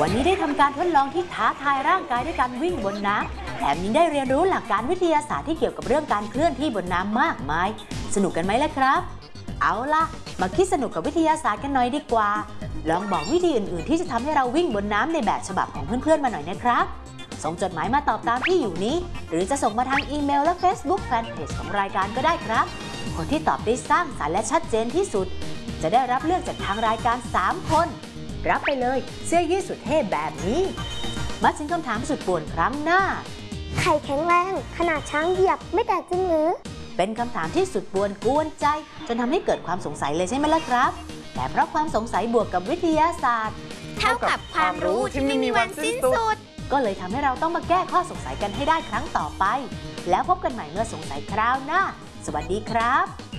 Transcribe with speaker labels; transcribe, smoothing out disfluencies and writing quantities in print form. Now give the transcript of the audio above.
Speaker 1: วันนี้ได้ทำการทดลองที่ท้าทายร่างกายด้วยการวิ่งบนน้ำแถมยังได้เรียนรู้หลักการวิทยาศาสตร์ที่เกี่ยวกับเรื่องการเคลื่อนที่บนน้ำมากมายสนุกกันไหมล่ะครับเอาล่ะมาคิดสนุกกับวิทยาศาสตร์กันหน่อยดีกว่าลองบอกวิธีอื่นๆที่จะทำให้เราวิ่งบนน้ำในแบบฉบับของเพื่อนๆมาหน่อยนะครับส่งจดหมายมาตอบตามที่อยู่นี้หรือจะส่งมาทางอีเมลและ Facebook Fanpage ของรายการก็ได้ครับคนที่ตอบได้สร้างสรรค์และชัดเจนที่สุดจะได้รับเลือกจากทางรายการ3คนรับไปเลยเสื้อยืดสุดเท่แบบนี้มาถึงคำถามสุดป่วนครั้งหน้า
Speaker 2: ไข่แข็งแรงขนาดช้างเหยียบไม่แตกจริงหรือ
Speaker 1: เป็นคำถามที่สุดป่วนกวนใจจนทำให้เกิดความสงสัยเลยใช่ไหมล่ะครับแต่เพราะความสงสัยบวกกับวิทยาศาสตร์
Speaker 3: เท่ากับความรู้ที่ไม่มีวันสิ้นสุด
Speaker 1: ก็เลยทำให้เราต้องมาแก้ข้อสงสัยกันให้ได้ครั้งต่อไปแล้วพบกันใหม่เมื่อสงสัยคราวหน้าสวัสดีครับ